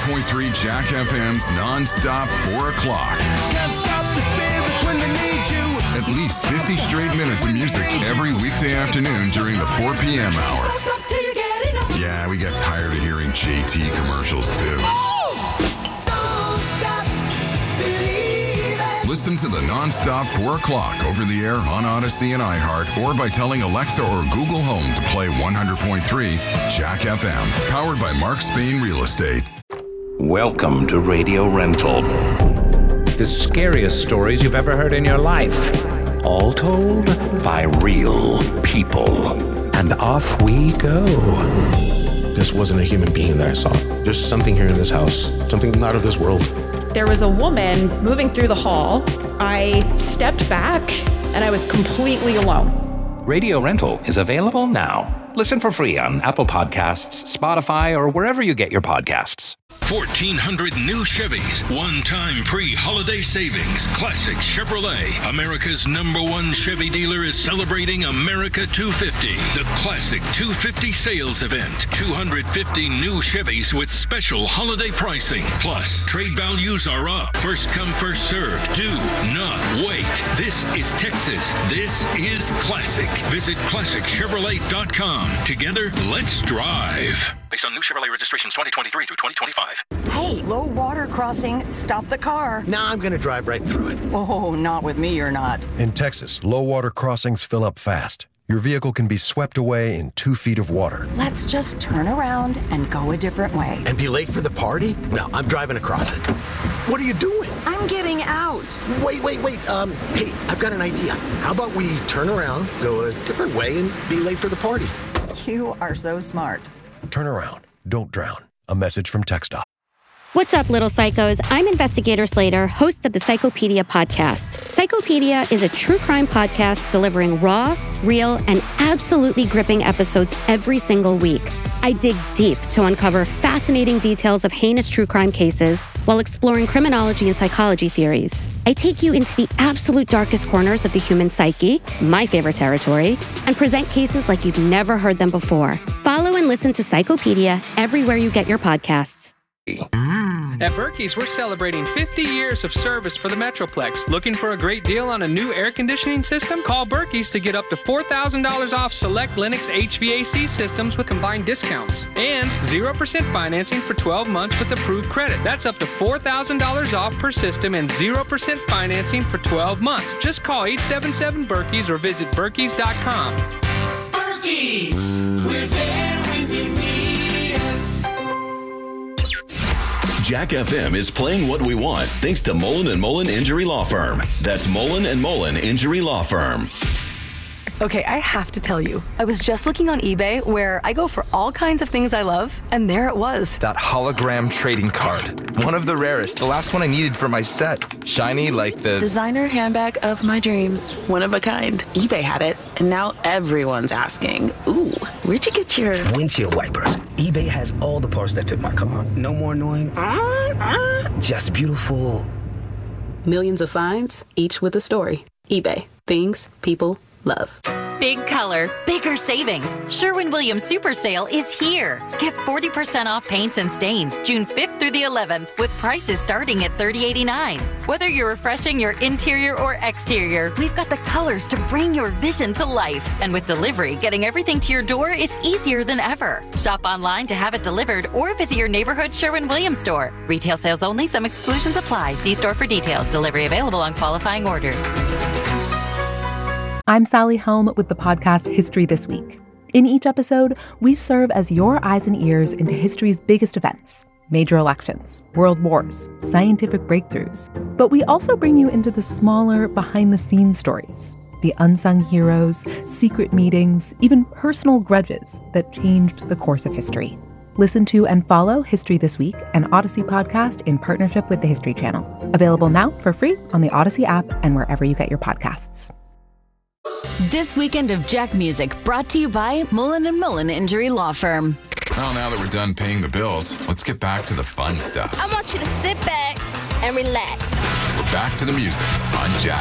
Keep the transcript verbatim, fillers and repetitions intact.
point three Jack F M's non-stop four o'clock. Can't stop the spirits when they need you. At least fifty straight minutes of music every weekday afternoon during the four p.m. hour. Yeah, we got tired of hearing J T commercials too. Listen to the non-stop four o'clock over the air on Odyssey and iHeart, or by telling Alexa or Google Home to play one hundred point three Jack F M. Powered by Mark Spain Real Estate. Welcome to Radio Rental. The scariest stories you've ever heard in your life. All told by real people. And off we go. This wasn't a human being that I saw. There's something here in this house, something not of this world. There was a woman moving through the hall. I stepped back and I was completely alone. Radio Rental is available now. Listen for free on Apple Podcasts, Spotify, or wherever you get your podcasts. fourteen hundred new Chevys. One-time pre-holiday savings. Classic Chevrolet. America's number one Chevy dealer is celebrating America two fifty. The Classic two fifty sales event. two hundred fifty new Chevys with special holiday pricing. Plus, trade values are up. First come, first served. Do not wait. This is Texas. This is Classic. Visit classic chevrolet dot com. Together, let's drive. Based on new Chevrolet registrations twenty twenty-three through twenty twenty-five. Hey, low water crossing. Stop the car. Nah, I'm going to drive right through it. Oh, not with me, you're not. In Texas, low water crossings fill up fast. Your vehicle can be swept away in two feet of water. Let's just turn around and go a different way. And be late for the party? No, I'm driving across it. What are you doing? I'm getting out. Wait, wait, wait. Um, hey, I've got an idea. How about we turn around, go a different way, and be late for the party? You are so smart. Turn around. Don't drown. A message from TxDOT. What's up, little psychos? I'm Investigator Slater, host of the Psychopedia podcast. Psychopedia is a true crime podcast delivering raw, real, and absolutely gripping episodes every single week. I dig deep to uncover fascinating details of heinous true crime cases while exploring criminology and psychology theories. I take you into the absolute darkest corners of the human psyche, my favorite territory, and present cases like you've never heard them before. Follow and listen to Psychopedia everywhere you get your podcasts. At Berkey's, we're celebrating fifty years of service for the Metroplex. Looking for a great deal on a new air conditioning system? Call Berkey's to get up to four thousand dollars off select Lennox H V A C systems with combined discounts. And zero percent financing for twelve months with approved credit. That's up to four thousand dollars off per system and zero percent financing for twelve months. Just call eight seven seven Berkey's or visit Berkeys dot com. Berkey's, we're there when you need us. Jack F M is playing what we want thanks to Mullen and Mullen Injury Law Firm. That's Mullen and Mullen Injury Law Firm. Okay, I have to tell you, I was just looking on eBay where I go for all kinds of things I love, and there it was. That hologram trading card. One of the rarest. The last one I needed for my set. Shiny like the... designer handbag of my dreams. One of a kind. eBay had it, and now everyone's asking, ooh, where'd you get your... windshield wipers. eBay has all the parts that fit my car. No more annoying... just beautiful. Millions of finds, each with a story. eBay. Things people love. Big color, bigger savings. Sherwin-Williams Super Sale is here. Get forty percent off paints and stains June fifth through the eleventh with prices starting at thirty eighty-nine. Whether you're refreshing your interior or exterior, we've got the colors to bring your vision to life. And with delivery, getting everything to your door is easier than ever. Shop online to have it delivered or visit your neighborhood Sherwin-Williams store. Retail sales only. Some exclusions apply. See store for details. Delivery available on qualifying orders. I'm Sally Helm with the podcast History This Week. In each episode, we serve as your eyes and ears into history's biggest events, major elections, world wars, scientific breakthroughs. But we also bring you into the smaller, behind-the-scenes stories, the unsung heroes, secret meetings, even personal grudges that changed the course of history. Listen to and follow History This Week, an Odyssey podcast in partnership with the History Channel. Available now for free on the Odyssey app and wherever you get your podcasts. This weekend of Jack Music brought to you by Mullen and Mullen Injury Law Firm. Well, now that we're done paying the bills, let's get back to the fun stuff. I want you to sit back and relax. We're back to the music on Jack